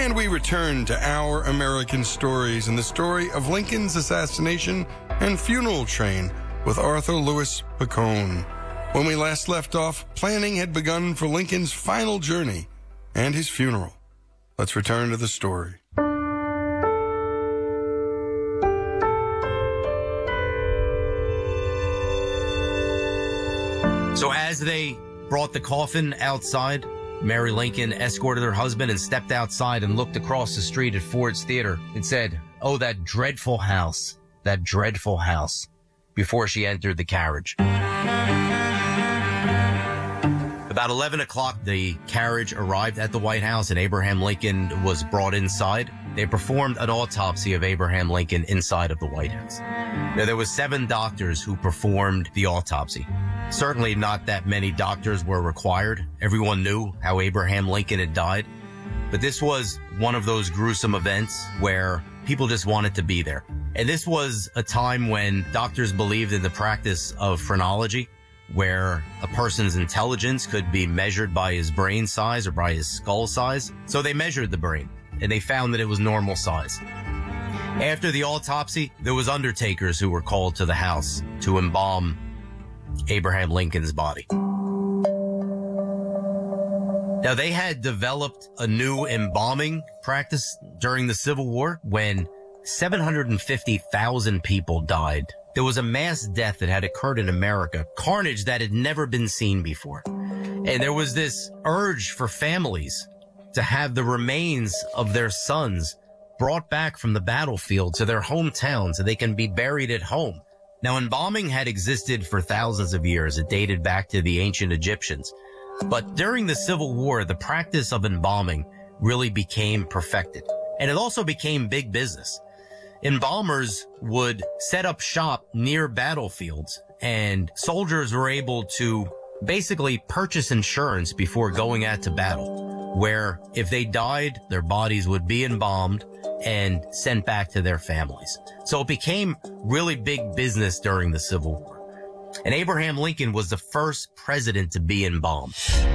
And we return to Our American Stories and the story of Lincoln's assassination and funeral train with Arthur Louis Picone. When we last left off, planning had begun for Lincoln's final journey and his funeral. Let's return to the story. So as they brought the coffin outside, Mary Lincoln escorted her husband and stepped outside and looked across the street at Ford's Theater and said, "Oh, that dreadful house, before she entered the carriage. About 11 o'clock, the carriage arrived at the White House and Abraham Lincoln was brought inside. They performed an autopsy of Abraham Lincoln inside of the White House. Now, there was 7 doctors who performed the autopsy. Certainly not that many doctors were required. Everyone knew how Abraham Lincoln had died. But this was one of those gruesome events where people just wanted to be there. And this was a time when doctors believed in the practice of phrenology, where a person's intelligence could be measured by his brain size or by his skull size. So they measured the brain, and they found that it was normal size. After the autopsy, there was undertakers who were called to the house to embalm Abraham Lincoln's body. Now, they had developed a new embalming practice during the Civil War when 750,000 people died. There was a mass death that had occurred in America, carnage that had never been seen before. And there was this urge for families to have the remains of their sons brought back from the battlefield to their hometown so they can be buried at home. Now, embalming had existed for thousands of years. It dated back to the ancient Egyptians. But during the Civil War, the practice of embalming really became perfected. And it also became big business. Embalmers would set up shop near battlefields, and soldiers were able to basically purchase insurance before going out to battle, where if they died, their bodies would be embalmed and sent back to their families. So it became really big business during the Civil War. And Abraham Lincoln was the first president to be embalmed.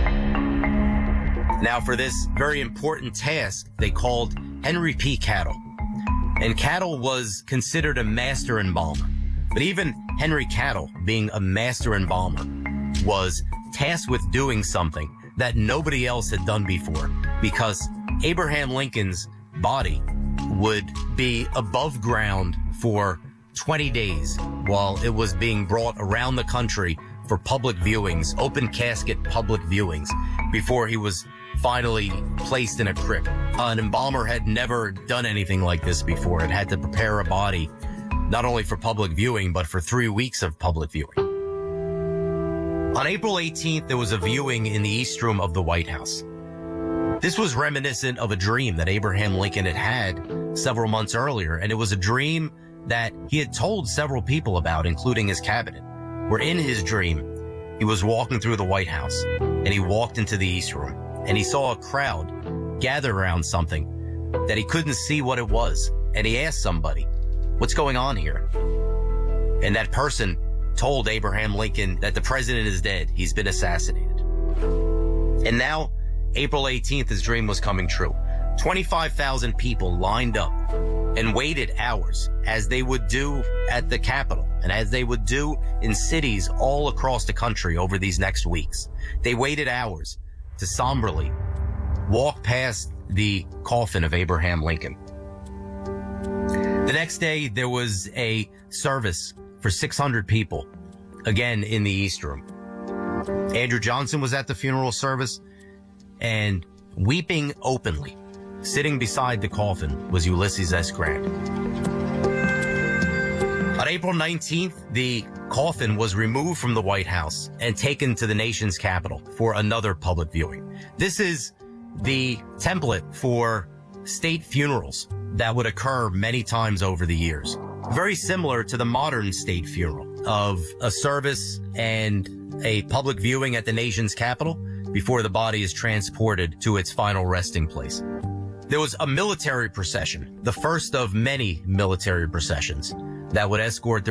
Now, for this very important task, they called Henry P. Cattle. And Cattle was considered a master embalmer. But even Henry Cattle, being a master embalmer, was tasked with doing something that nobody else had done before, because Abraham Lincoln's body would be above ground for 20 days while it was being brought around the country for public viewings, open casket public viewings, before he was finally placed in a crypt. An embalmer had never done anything like this before. It had to prepare a body not only for public viewing, but for 3 weeks of public viewing. On April 18th, there was a viewing in the East Room of the White House. This was reminiscent of a dream that Abraham Lincoln had had several months earlier, and it was a dream that he had told several people about, including his cabinet, where in his dream, he was walking through the White House, and he walked into the East Room, and he saw a crowd gather around something that he couldn't see what it was, and he asked somebody, "What's going on here?" And that person told Abraham Lincoln that the president is dead. He's been assassinated. And now, April 18th, his dream was coming true. 25,000 people lined up and waited hours, as they would do at the Capitol and as they would do in cities all across the country over these next weeks. They waited hours to somberly walk past the coffin of Abraham Lincoln. The next day, there was a service for 600 people, again in the East Room. Andrew Johnson was at the funeral service, and weeping openly, sitting beside the coffin, was Ulysses S. Grant. On April 19th, the coffin was removed from the White House and taken to the nation's capital for another public viewing. This is the template for state funerals that would occur many times over the years. Very similar to the modern state funeral of a service and a public viewing at the nation's capital before the body is transported to its final resting place. There was a military procession, the first of many military processions, that would escort the